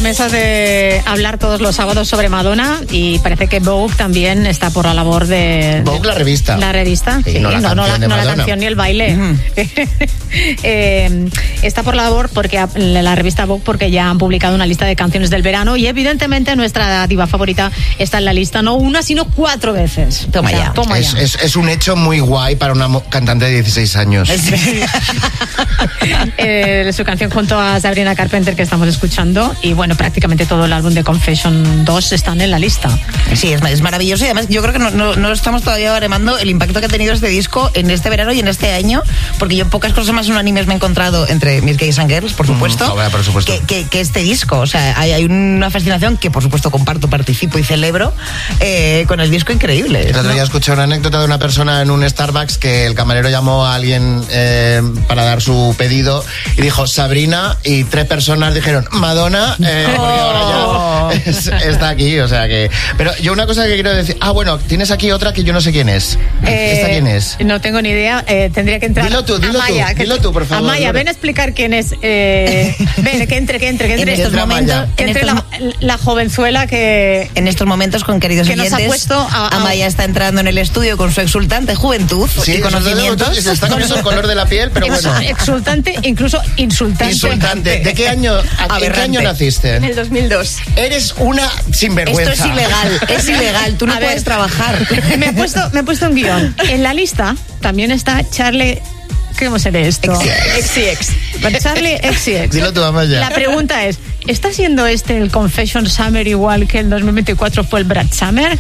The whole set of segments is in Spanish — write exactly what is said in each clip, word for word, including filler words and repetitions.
promesa de hablar todos los sábados sobre Madonna y parece que Vogue también está por la labor de... Vogue, la revista. La revista, sí, sí no, la, no, canción no, la, de no la canción ni el baile. Mm. eh, está por la labor porque la revista Vogue porque ya han publicado una lista de canciones del verano y evidentemente nuestra diva favorita está en la lista, no una, sino cuatro veces. Toma o sea, ya. Toma es, ya. Es, es un hecho muy guay para una cantante de dieciséis años. eh, su canción junto a Sabrina Carpenter que estamos escuchando y bueno, prácticamente todo el álbum de Confession dos están en la lista. Sí, es, es maravilloso y además yo creo que no, no, no estamos todavía baremando el impacto que ha tenido este disco en este verano y en este año, porque yo pocas cosas más unánimes me he encontrado entre mis gays and girls, por supuesto, mm, por supuesto. Que, que, que este disco. O sea, hay, hay una fascinación que por supuesto comparto, participo y celebro eh, con el disco increíble. El otro día escuché una anécdota de una persona en un Starbucks que el camarero llamó a alguien eh, para dar su pedido y dijo Sabrina y tres personas dijeron Madonna, eh, oh. porque ahora ya es, está aquí, o sea que... Pero yo una cosa que quiero decir... Ah, bueno, tienes aquí otra que yo no sé quién es. Eh, ¿Esta quién es? No tengo ni idea, eh, tendría que entrar... Dilo tú, dilo Amaya, tú, que, dilo tú, por favor. Amaya, ven a explicar quién es. Eh, ven, que entre, que entre, que entre. En estos momentos... Que entre la, la jovenzuela que... En estos momentos, con queridos que oyentes, nos ha puesto a, a... Amaya está entrando en el estudio con su exsultante juventud sí, y conocimientos. Se está cambiando el color de la piel, pero bueno. Exultante, incluso insultante. Insultante. ¿De qué año, a, ¿en qué año naciste? En el dos mil dos. Eres una sinvergüenza. Esto es ilegal, es ilegal, tú no a puedes ver, trabajar. Me he puesto, me he puesto un guión. En la lista también está Charlie... ¿Cómo se lee esto? X y X. Charlie X y X. Dilo tú, Amaya. La pregunta es, ¿está siendo este el Confession Summer igual que el dos mil veinticuatro fue el Brad Summer?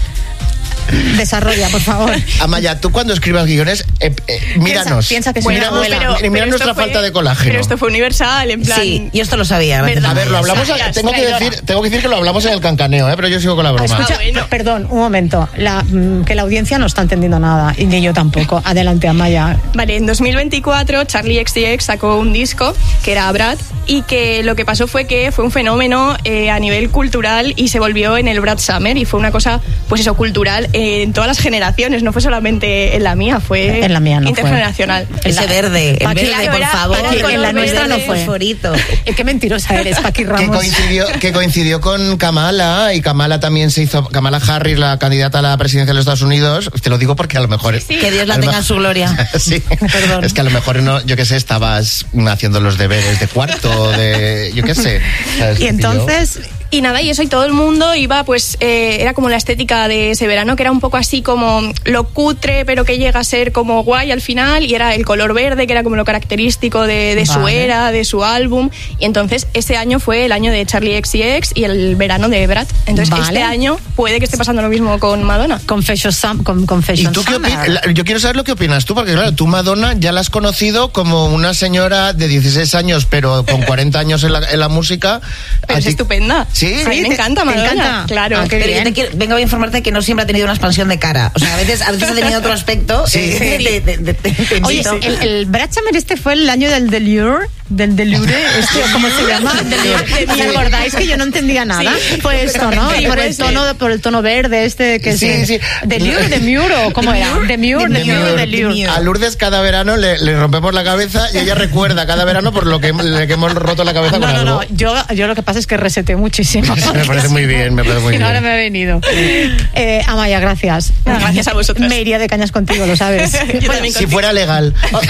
Desarrolla, por favor. Amaya, tú cuando escribas guiones, eh, eh, míranos. Piensa, piensa que soy mira, una abuela. Mira, mira pero nuestra fue, falta de colágeno. Pero esto fue universal, en plan... Sí, yo esto lo sabía. ¿Verdad? A ver, lo hablamos, Ya, tengo que, traidora. decir, tengo que decir que lo hablamos en el cancaneo, ¿eh? Pero yo sigo con la broma. Escucha, Ah, bueno. perdón, un momento. La, mm, que la audiencia no está entendiendo nada, y ni yo tampoco. Adelante, Amaya. Vale, en dos mil veinticuatro Charlie X C X sacó un disco que era Brad y que lo que pasó fue que fue un fenómeno eh, a nivel cultural y se volvió en el Brad Summer y fue una cosa, pues eso, cultural eh, en todas las generaciones, no fue solamente en la mía, fue en la mía no intergeneracional. Fue. Ese la, verde, el Paqui, verde, por era, favor. era en la nuestra no fue. Fosforito. Qué mentirosa eres, Paqui Que Ramos. coincidió, que coincidió con Kamala, y Kamala también se hizo, Kamala Harris, la candidata a la presidencia de los Estados Unidos. Te lo digo porque a lo mejor... Sí, sí. Que Dios la a lo tenga en mejor- su gloria. Sí, Perdón. es que a lo mejor, no, yo qué sé, estabas haciendo los deberes de cuarto, de... yo qué sé. ¿sabes? Y entonces... Y nada, y eso, y todo el mundo iba, pues, eh, era como la estética de ese verano, que era un poco así como lo cutre, pero que llega a ser como guay al final, y era el color verde, que era como lo característico de, de su Vale. era, de su álbum, y entonces ese año fue el año de Charlie X C X y el verano de Brad. Entonces Vale. este año puede que esté pasando lo mismo con Madonna. Confession, Sum- con, ¿Y Confession tú qué Summer. opinas? La- Yo quiero saber lo que opinas tú, porque claro, tú Madonna ya la has conocido como una señora de dieciséis años, pero con cuarenta años en la, en la música. Pero ¿A es ti- estupenda. ¿Sí? A mí me te- encanta te Madonna. encanta. Claro. Ah, qué Pero yo bien. te quiero, vengo a informarte que no siempre ha tenido una expansión de cara. O sea, a veces, a veces ha tenido otro aspecto. Sí. eh, de- de- de- de- de- Oye, invito. el, el Brad Summer este fue el año del Delure, del Delure, este, ¿cómo se llama? Delure. ¿Os acordáis que yo no entendía nada? Sí. Fue esto, ¿no? Sí, por puede el tono, por el tono verde este que Sí, es sí. Delure, Demure, ¿o cómo era? Demure, Demure, Delure. A Lourdes cada verano le, le rompemos la cabeza y ella recuerda cada verano por lo que, le que hemos roto la cabeza No, con no, algo. no, yo, yo lo que pasa es que reseté muchísimo. Me parece muy bien, me parece muy Y bien. ahora me ha venido. Eh, Amaya, gracias. Nada, gracias a vosotras. Me iría de cañas contigo, lo sabes. Yo también Si fuera legal.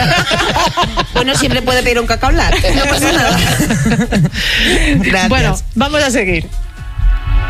Bueno, siempre puede pedir un cacao latte. No pasa nada. Gracias. Bueno, vamos a seguir.